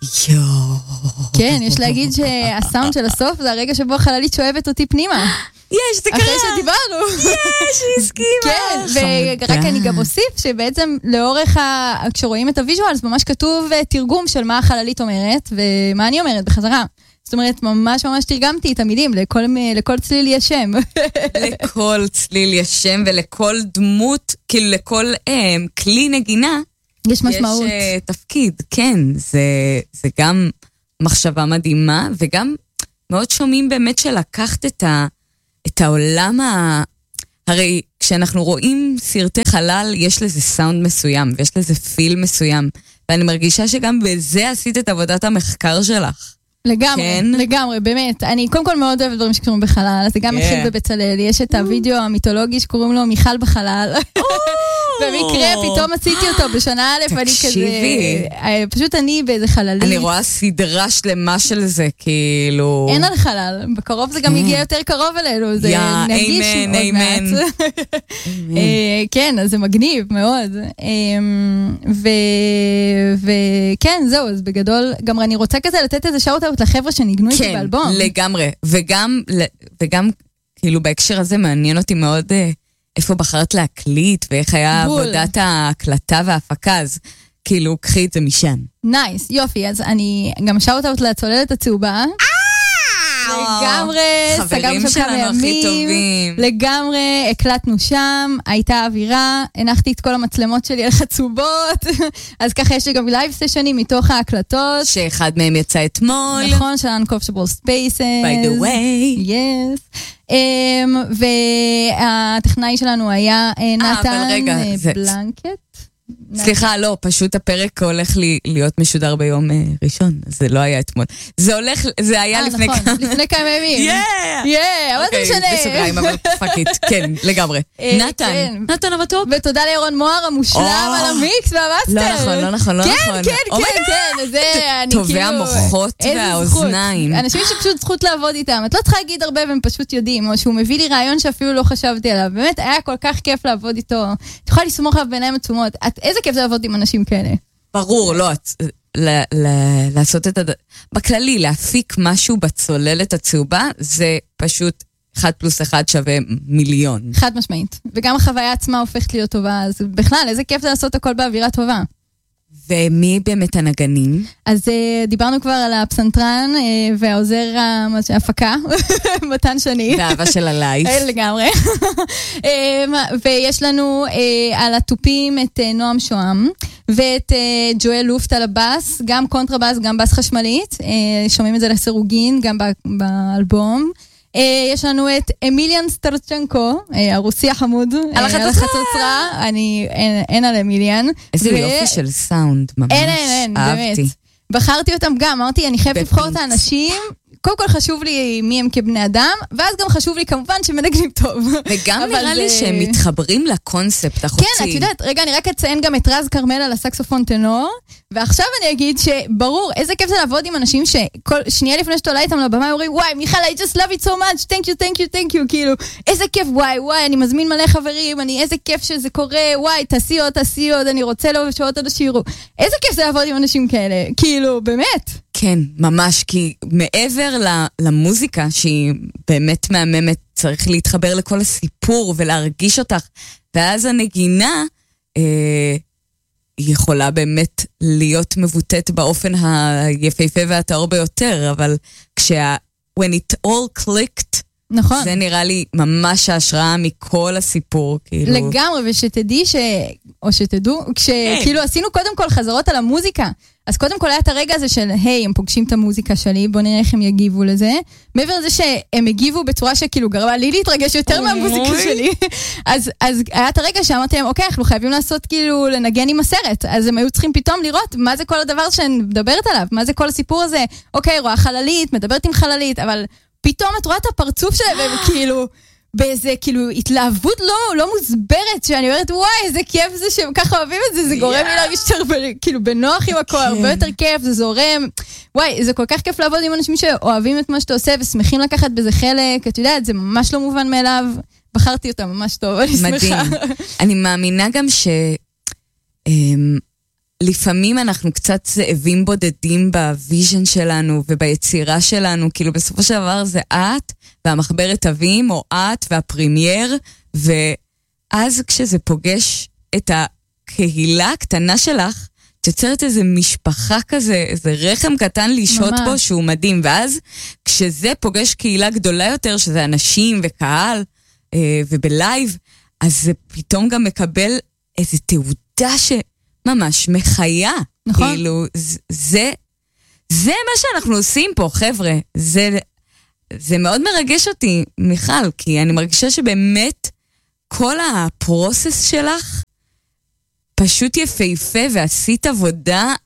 כן, יש להגיד שהסאונד של הסוף זה הרגע שבו החללית שואבת אותי פנימה. יש, זה קרה. אחרי שדיברנו. יש, היא הסכימה. כן, ורק אני גם אוסיף שבעצם לאורך, כשרואים את הוויז'ואל, ממש כתוב תרגום של מה החללית אומרת, ומה אני אומרת בחזרה. זאת אומרת, ממש ממש תרגמתי את המילים, לכל צליל יש שם. לכל צליל יש שם, ולכל דמות, כאילו לכל כלי נגינה, יש משמעות. יש תפקיד, כן, זה גם מחשבה מדהימה, וגם מאוד שומעים באמת שלקחת את העולם הרי כשאנחנו רואים סרטי חלל, יש לזה סאונד מסוים, ויש לזה פיל מסוים, ואני מרגישה שגם בזה עשית את עבודת המחקר שלך. לגמרי, כן? לגמרי, באמת. אני קודם כל מאוד אוהבת דברים שקוראים בחלל, זה גם התחיל בבצלאל, יש את הוידאו המיתולוגי שקוראים לו מיכל בחלל. במקרה פתאום עשיתי אותו בשנה א', ואני כזה, פשוט אני באיזה חללית. אני רואה סדרה שלמה של זה, כאילו... אין על חלל, בקרוב זה גם יגיע יותר קרוב אלינו, זה נגיש עוד מעט. כן, אז זה מגניב מאוד. וכן, זהו, אז בגדול, גם אני רוצה כזה לתת איזה שאוט-אוט לחבר'ה שניגנו איתי באלבום. כן, לגמרי, וגם כאילו בהקשר הזה מעניין אותי מאוד... איפה בחרת להקליט, ואיך היה עבודת ההקלטה וההפקה, אז כאילו, קחי את זה משם. נייס, יופי, אז אני גם שאוט-אוט לצוללת הצהובה. לגמרי, חברים שלנו הכי טובים. לגמרי, הקלטנו שם, הייתה אווירה, הנחתי את כל המצלמות שלי על חצובות, אז ככה יש לי גם לייב סשנים מתוך ההקלטות. שאחד מהם יצא אתמול. נכון, של Uncomfortable Spaces. By the way. Yes. והטכנאי שלנו היה נתן בלנקט. סליחה, לא, פשוט הפרק הולך להיות משודר ביום ראשון, זה לא היה אתמול. זה היה לפני כמה... נכון, לפני כמה ימים. אבל זה משנה. בסוגריים, אבל פאקית, כן, לגמרי. נתן המתוק. ותודה לירון מוהר המושלם על המיקס והמאסטר. לא נכון. כן, זה אני כאילו... טובי המוחות והאוזניים. אנשים שפשוט זכות לעבוד איתם, את לא צריכה להגיד הרבה והם פשוט יודעים, או שהוא מביא לי רעיון שאפילו לא חשבתי עליו. באמת היה כל כך כיף לעבוד איתו. את יכולה לסמוך עליו בעיניים עצומות. איזה כיף זה לעבוד עם אנשים כאלה? ברור, לא, לעשות את בכללי, להפיק משהו בצוללת הצהובה, זה פשוט 1 + 1 שווה מיליון. חד משמעית. וגם החוויה עצמה הופכת להיות טובה, אז בכלל, איזה כיף זה לעשות הכל באווירה טובה. ומי באמת הנגנים? אז דיברנו כבר על הפסנתרן והעוזר ההפקה, מתן שני. ואהבה של הלייף. לגמרי. ויש לנו על הטופים את נועם שוהם, ואת ג'ואל לופט על הבאס, גם קונטרבאס, גם בס חשמלית. שומעים את זה לסירוגין, גם באלבום. יש לנו את אמיליאן סטרצ'נקו, הרוסי החמוד. על החצוצרה. אין על אמיליאן. איזה יופי של סאונד, ממש. אין, באמת. בחרתי אותם גם, אמרתי, אני חייב לבחור את האנשים. קודם כל חשוב לי מי הם כבני אדם, ואז גם חשוב לי כמובן שמנגנים טוב. וגם נראה לי שהם מתחברים לקונספט החוצי. כן, את יודעת, רגע, אני רק אציין גם את רז קרמל על הסקסופון טנור, ועכשיו אני אגיד שברור, איזה כיף זה לעבוד עם אנשים שכל שנייה לפני שתולה איתם לבמה, אומרים, וואי, מיכל, I just love it so much, thank you, כאילו, איזה כיף, וואי, אני מזמין מלא חברים, איזה כיף שזה קורה, וואי, תעשי עוד, אני רוצה לו שעות עוד השירו. איזה כיף זה לעבוד עם אנשים כאלה, כאילו, באמת. כן, ממש, כי מעבר למוזיקה שהיא באמת מהממת, צריך להתחבר לכל הסיפור ולהרגיש אותך, ואז הנגינה היא יכולה באמת להיות מבוטאת באופן היפהפה והטהור ביותר, אבל when it all clicked, נכון. זה נראה לי ממש ההשראה מכל הסיפור, כאילו. לגמרי, ושתדעי או שתדעו, כשכאילו עשינו קודם כל חזרות על המוזיקה, אז קודם כל היה את הרגע הזה של, היי, הם פוגשים את המוזיקה שלי, בוא נראה איך הם יגיבו לזה. מעבר לזה שהם הגיבו בצורה שכאילו גרמה לי להתרגש יותר מהמוזיקה שלי. אז היה את הרגע שאמרתי להם, אוקיי, אנחנו חייבים לעשות כאילו לנגן עם הסרט. אז הם היו צריכים פתאום לראות מה זה כל הדבר שאני מדברת עליו, מה זה כל הסיפור הזה. אוקיי, רואה חללית, מדברת עם חללית, אבל פתאום את רואה את הפרצוף שלהם, והם כאילו... באיזה כאילו התלהבות לא מוסברת, שאני אומרת, וואי, איזה כיף זה שהם ככה אוהבים את זה, זה גורם לי להרגיש כאילו בנוח עם הכל, הרבה יותר כיף, זה זורם, וואי, זה כל כך כיף לעבוד עם אנשים שאוהבים את מה שאתה עושה, ושמחים לקחת בזה חלק, את יודעת, זה ממש לא מובן מאליו, בחרתי אותה ממש טוב, אני שמחה. מדהים. אני מאמינה גם לפעמים אנחנו קצת זאבים בודדים בוויז'ן שלנו וביצירה שלנו, כאילו בסופו של דבר זה את והמחברת אבים, או את והפרימייר, ואז כשזה פוגש את הקהילה הקטנה שלך, תוצרת איזה משפחה כזה, איזה רחם קטן לשהות בו שהוא מדהים, ואז כשזה פוגש קהילה גדולה יותר, שזה אנשים וקהל ובלייב, אז זה פתאום גם מקבל איזו תעודה שממש מחיה. נכון. כאילו, זה מה שאנחנו עושים פה, חבר'ה. זה מאוד מרגש אותי, מיכל, כי אני מרגישה שבאמת כל הפרוסס שלך פשוט יפהפה, ועשית עבודה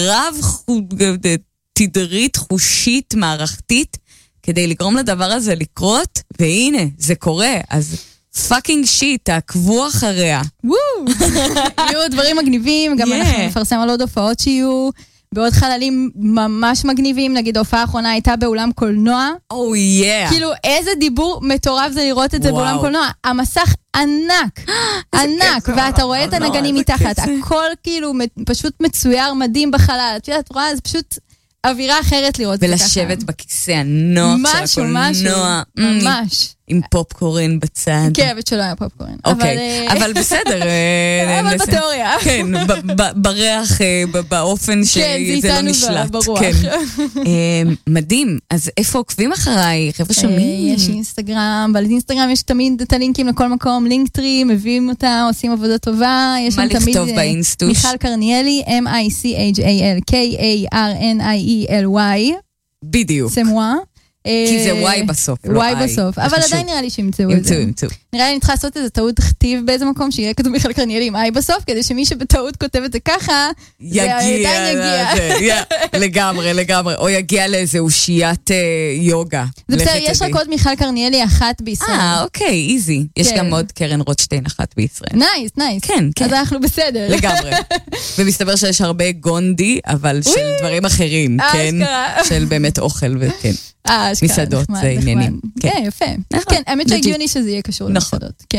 תדרית, חושית, מערכתית, כדי לגרום לדבר הזה לקרות, והנה, זה קורה. אז פאקינג שיט, תעקבו אחריה. יהיו דברים מגניבים, גם אנחנו נפרסם על עוד הופעות שיהיו, בעוד חללים ממש מגניבים, נגיד ההופעה האחרונה הייתה באולם קולנוע. כאילו איזה דיבור מטורף זה לראות את זה באולם קולנוע. המסך ענק, ענק, ואתה רואה את הנגנים מתחת, הכל כאילו פשוט מצויר מדהים בחלל, את יודעת, רואה, זה פשוט אווירה אחרת לראות את זה ככה. ולשבת בכיסא הנוח של הקולנוע. ממש. עם פופקורן בצד. כן, אבל שלא היה פופקורן. אוקיי, אבל בסדר. אבל בתיאוריה. כן, בריח, באופן שזה לא נשלט. ברוח. מדהים. אז איפה עוקבים אחריי? חבר'ה שומעים? יש אינסטגרם, ועל אינסטגרם יש תמיד את הלינקים לכל מקום, לינקטרי, מביאים אותה, עושים עבודה טובה. מה לכתוב באינסטוש? מיכל קרניאלי, MICHAL, בדיוק. זה מואה. כי זה וואי בסוף, לא וואי בסוף, אבל עדיין נראה לי שימצאו את זה. נראה לי אני צריכה לעשות איזה טעות כתיב באיזה מקום, שיהיה כתוב מיכל קרניאלי עם איי בסוף, כדי שמי שבטעות כותב את זה ככה, זה עדיין יגיע. לגמרי, או יגיע לאיזה אושיית יוגה. זה בסדר, יש רק עוד מיכל קרניאלי אחת בישראל. אוקיי, איזי. יש גם עוד קרן רוטשטיין אחת בישראל. נייס. כן. אז אנחנו בסדר. לגמרי. ומסתבר שיש הרבה גונדי, אבל של דברים אחרים, כן? של באמת אוכל וכן. מסעדות, זה עניינים. כן, יפה. כן, האמת שהגיוני שזה יהיה קשור למסעדות. כן.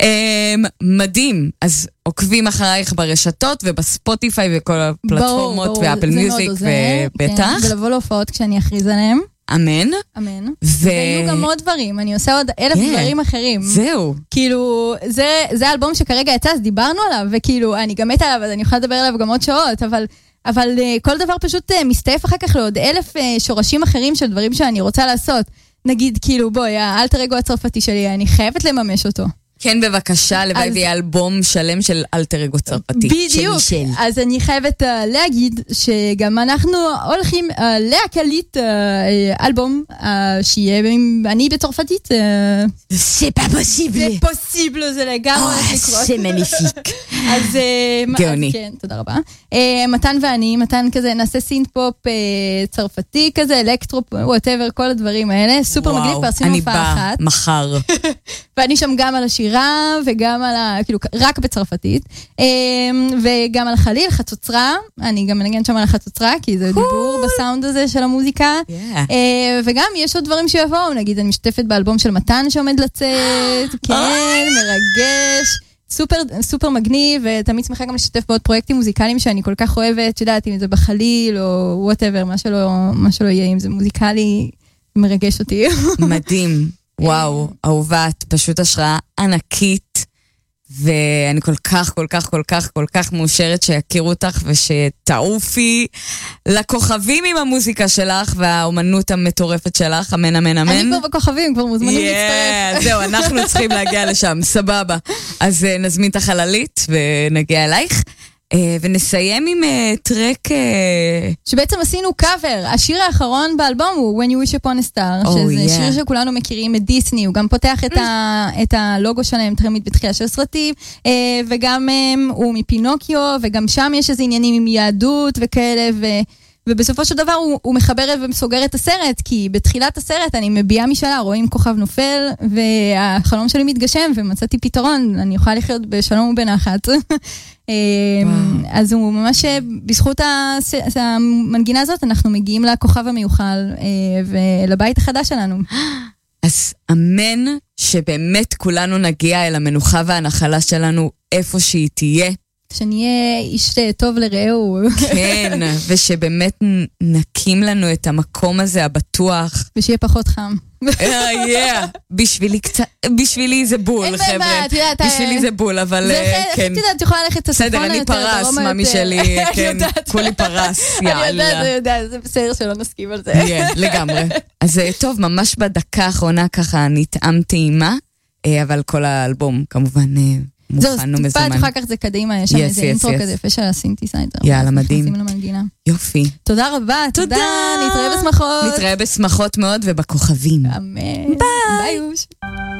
מדהים. אז עוקבים אחרייך ברשתות ובספוטיפיי וכל הפלטפורמות ואפל מיוזיק ובטח. ולבוא להופעות כשאני אכריז עליהם. אמן. ויהיו גם עוד דברים, אני עושה עוד 1000 דברים אחרים. זהו. כאילו, זה האלבום שכרגע יצא, אז דיברנו עליו, וכאילו, אני גם מתה עליו, אז אני יכולה לדבר עליו גם עוד שעות, אבל כל דבר פשוט מסתעף אחר כך לעוד 1000 שורשים אחרים של דברים שאני רוצה לעשות. נגיד, כאילו, בואי, האלטר אגו הצרפתי שלי, אני חייבת לממש אותו. כן, בבקשה, לוואי ויהיה אלבום שלם של אלטר אגו צרפתי. בדיוק. אז אני חייבת להגיד שגם אנחנו הולכים להקליט אלבום שיהיה אני בצרפתית. זה pas possible. זה פוסיבל, זה לגמרי לקרות. זה מניפיק. אז גאוני. כן, תודה רבה. מתן ואני, מתן כזה, נעשה סינט פופ צרפתי כזה, אלקטרו, whatever, כל הדברים האלה. סופר מגניב, ועשינו הופעה אחת. אני בא מחר. ואני שם גם על השירה, וגם על כאילו, רק בצרפתית, וגם על החליל, חצוצרה, אני גם מנגן שם על החצוצרה, כי זה דיבור בסאונד הזה של המוזיקה, וגם יש עוד דברים שיבואו, נגיד, אני משתפת באלבום של מתן שעומד לצאת, כן, מרגש, סופר מגניב, ותמיד שמחה גם לשתף בעוד פרויקטים מוזיקליים שאני כל כך אוהבת, שדעת אם זה בחליל, או whatever, מה שלא יהיה, אם זה מוזיקלי, מרגש אותי. מדהים. וואו, אהובת, פשוט השראה ענקית, ואני כל כך מאושרת שיכירו אותך ושתעופי לכוכבים עם המוזיקה שלך והאומנות המטורפת שלך, אמן אמן אמן. אני כבר בכוכבים, כבר מוזמנים להצטרף. זהו, אנחנו צריכים להגיע לשם, סבבה. אז נזמין את החללית ונגיע אלייך. ונסיים עם טרק שבעצם עשינו קאבר. השיר האחרון באלבום הוא When You Wish Upon a Star, שזה שיר שכולנו מכירים את דיסני, הוא גם פותח את הלוגו שלהם תמיד בתחילה של סרטים, וגם הוא מפינוקיו, וגם שם יש איזה עניינים עם יהדות וכאלה, ובסופו של דבר הוא מחבר ומסוגר את הסרט, כי בתחילת הסרט אני מביעה משאלה, רואים כוכב נופל, והחלום שלי מתגשם, ומצאתי פתרון, אני יכולה לחיות בשלום ובנחת. אז הוא ממש, בזכות המנגינה הזאת, אנחנו מגיעים לכוכב המיוחל, ולבית החדש שלנו. אז אמן שבאמת כולנו נגיע אל המנוחה והנחלה שלנו, איפה שהיא תהיה. שנהיה איש טוב לרעהו. כן, ושבאמת נקים לנו את המקום הזה הבטוח. ושיהיה פחות חם. בשבילי זה בול, חבר'ה. בשבילי זה בול, אבל כן. את יכולה ללכת הצפון בסדר, אני פרס, ממי שלי, כן, כולי פרס, יאללה. אני יודעת, זה בסדר שלא נסכים על זה. לגמרי. אז טוב, ממש בדקה האחרונה ככה נטעמתי עימה, אבל כל האלבום כמובן מוכן ומזומן. זהו, טיפה אחר כך זה קדימה, יש שם איזה אינטרו כזה יפה של הסינתסייזר. יאללה, מדהים. יופי. תודה רבה, תודה. נתראה בשמחות. נתראה בשמחות מאוד ובכוכבים. אמן. ביי.